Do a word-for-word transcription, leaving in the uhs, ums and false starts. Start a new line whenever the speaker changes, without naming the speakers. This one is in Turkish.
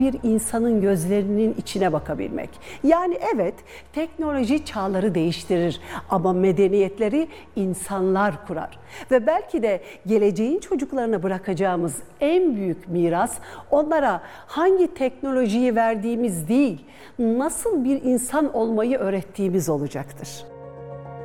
bir insanın gözlerinin içine bakabilmek. Yani evet, teknoloji çağları değiştirir ama medeniyetleri insanlar kurar. Ve belki de geleceğin çocuklarına bırakacağımız en büyük miras onlara hangi teknolojiyi verdiğimiz değil, nasıl bir insan olmayı öğrettiğimiz olacaktır.